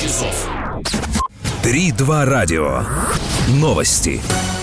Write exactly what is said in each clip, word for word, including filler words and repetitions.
часов. Три-два радио. Новости.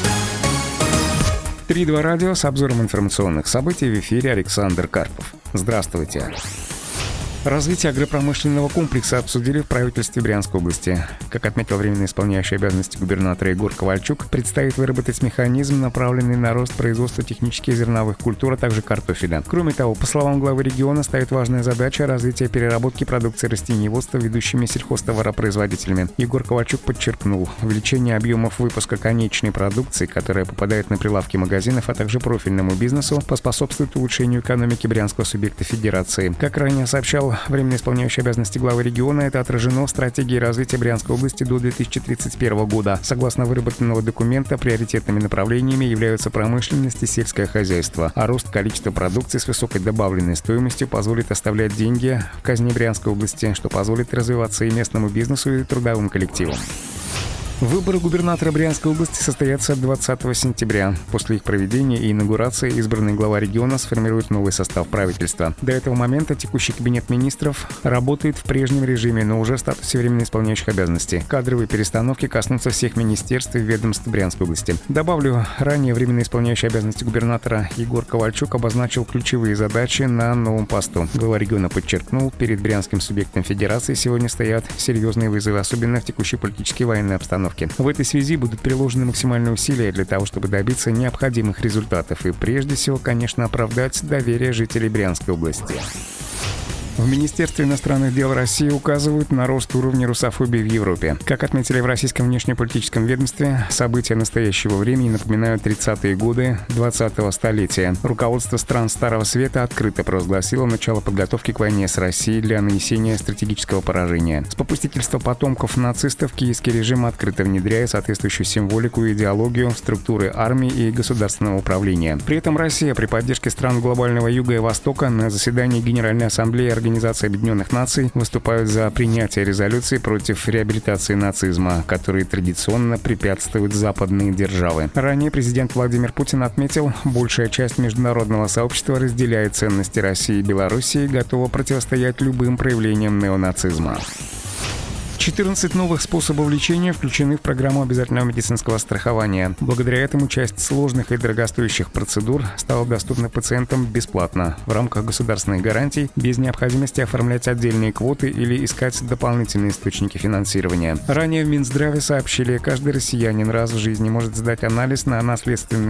Три-два радио с обзором информационных событий. В эфире Александр Карпов. Здравствуйте. Развитие агропромышленного комплекса обсудили в правительстве Брянской области. Как отметил временно исполняющий обязанности губернатора Егор Ковальчук, предстоит выработать механизм, направленный на рост производства технических зерновых культур, а также картофеля. Кроме того, по словам главы региона, стоит важная задача развития переработки продукции растениеводства ведущими сельхозтоваропроизводителями. Егор Ковальчук подчеркнул, увеличение объемов выпуска конечной продукции, которая попадает на прилавки магазинов, а также профильному бизнесу, поспособствует улучшению экономики брянского субъекта федерации. Как ранее сообщал временно исполняющий обязанности главы региона, это отражено в стратегии развития Брянской области до две тысячи тридцать первого года. Согласно выработанного документа, приоритетными направлениями являются промышленность и сельское хозяйство, а рост количества продукции с высокой добавленной стоимостью позволит оставлять деньги в казне Брянской области, что позволит развиваться и местному бизнесу, и трудовым коллективам. Выборы губернатора Брянской области состоятся двадцатого сентября. После их проведения и инаугурации избранный глава региона сформирует новый состав правительства. До этого момента текущий кабинет министров работает в прежнем режиме, но уже в статусе временно исполняющих обязанности. Кадровые перестановки коснутся всех министерств и ведомств Брянской области. Добавлю, ранее временно исполняющий обязанности губернатора Егор Ковальчук обозначил ключевые задачи на новом посту. Глава региона подчеркнул, перед брянским субъектом федерации сегодня стоят серьезные вызовы, особенно в текущей политической и военной обстановке. В этой связи будут приложены максимальные усилия для того, чтобы добиться необходимых результатов и, прежде всего, конечно, оправдать доверие жителей Брянской области. В Министерстве иностранных дел России указывают на рост уровня русофобии в Европе. Как отметили в российском внешнеполитическом ведомстве, события настоящего времени напоминают тридцатые годы двадцатого столетия. Руководство стран Старого Света открыто провозгласило начало подготовки к войне с Россией для нанесения стратегического поражения. С попустительства потомков нацистов киевский режим открыто внедряет соответствующую символику и идеологию в структуры армии и государственного управления. При этом Россия при поддержке стран глобального Юга и Востока на заседании Генеральной Ассамблеи Организации Объединенных Наций выступают за принятие резолюции против реабилитации нацизма, которые традиционно препятствуют западные державы. Ранее президент Владимир Путин отметил, большая часть международного сообщества разделяет ценности России и Белоруссии и готова противостоять любым проявлениям неонацизма. четырнадцать новых способов лечения включены в программу обязательного медицинского страхования. Благодаря этому часть сложных и дорогостоящих процедур стала доступна пациентам бесплатно в рамках государственных гарантий, без необходимости оформлять отдельные квоты или искать дополнительные источники финансирования. Ранее в Минздраве сообщили, каждый россиянин раз в жизни может сдать анализ на наследственные